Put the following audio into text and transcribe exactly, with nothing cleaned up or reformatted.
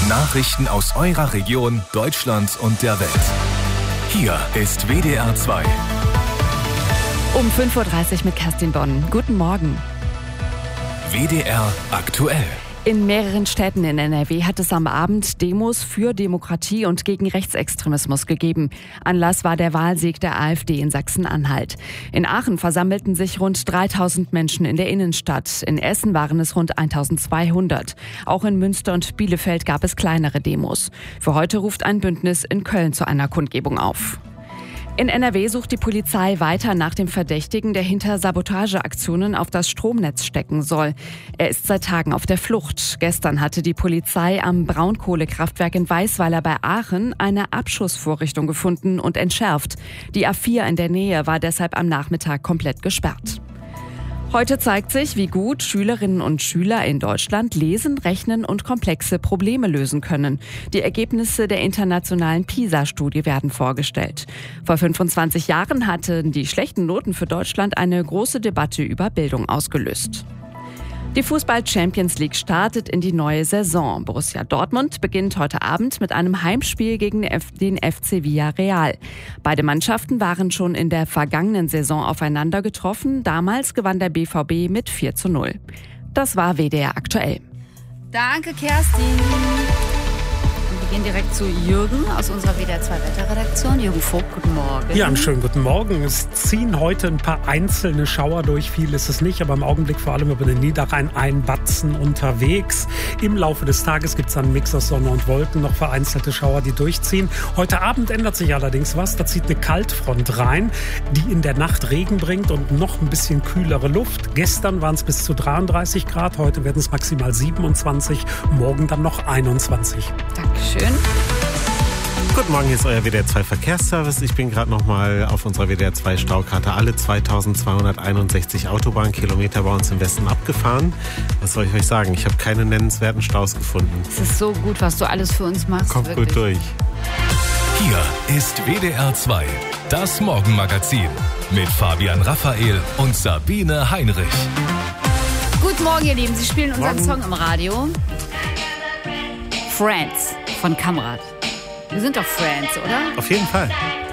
Nachrichten aus eurer Region, Deutschland und der Welt. Hier ist W D R zwei. Um fünf Uhr dreißig mit Kerstin Bonn. Guten Morgen. W D R aktuell. In mehreren Städten in N R W hat es am Abend Demos für Demokratie und gegen Rechtsextremismus gegeben. Anlass war der Wahlsieg der AfD in Sachsen-Anhalt. In Aachen versammelten sich rund dreitausend Menschen in der Innenstadt. In Essen waren es rund eintausendzweihundert. Auch in Münster und Bielefeld gab es kleinere Demos. Für heute ruft ein Bündnis in Köln zu einer Kundgebung auf. In N R W sucht die Polizei weiter nach dem Verdächtigen, der hinter Sabotageaktionen auf das Stromnetz stecken soll. Er ist seit Tagen auf der Flucht. Gestern hatte die Polizei am Braunkohlekraftwerk in Weisweiler bei Aachen eine Abschussvorrichtung gefunden und entschärft. Die A vier in der Nähe war deshalb am Nachmittag komplett gesperrt. Heute zeigt sich, wie gut Schülerinnen und Schüler in Deutschland lesen, rechnen und komplexe Probleme lösen können. Die Ergebnisse der internationalen PISA-Studie werden vorgestellt. Vor fünfundzwanzig Jahren hatten die schlechten Noten für Deutschland eine große Debatte über Bildung ausgelöst. Die Fußball-Champions League startet in die neue Saison. Borussia Dortmund beginnt heute Abend mit einem Heimspiel gegen den F C Villarreal. Beide Mannschaften waren schon in der vergangenen Saison aufeinander getroffen. Damals gewann der B V B mit vier zu null. Das war W D R aktuell. Danke, Kerstin. Wir gehen direkt zu Jürgen aus unserer W D R zwei Wetterredaktion. Jürgen Vogt, guten Morgen. Ja, einen schönen guten Morgen. Es ziehen heute ein paar einzelne Schauer durch. Viel ist es nicht, aber im Augenblick vor allem über den Niederrhein ein Batzen unterwegs. Im Laufe des Tages gibt es dann einen Mix aus Sonne und Wolken, noch vereinzelte Schauer, die durchziehen. Heute Abend ändert sich allerdings was. Da zieht eine Kaltfront rein, die in der Nacht Regen bringt und noch ein bisschen kühlere Luft. Gestern waren es bis zu dreiunddreißig Grad, heute werden es maximal siebenundzwanzig, morgen dann noch einundzwanzig. Dankeschön. Guten Morgen, hier ist euer W D R zwei Verkehrsservice. Ich bin gerade noch mal auf unserer W D R zwei Staukarte alle zweitausendzweihunderteinundsechzig Autobahnkilometer bei uns im Westen abgefahren. Was soll ich euch sagen? Ich habe keine nennenswerten Staus gefunden. Es ist so gut, was du alles für uns machst. Kommt wirklich. gut durch. Hier ist W D R zwei, das Morgenmagazin mit Fabian Raphael und Sabine Heinrich. Guten Morgen, ihr Lieben. Sie spielen unseren Morgen. Song im Radio. Friends von Kamrat. Wir sind doch Friends, oder? Auf jeden Fall.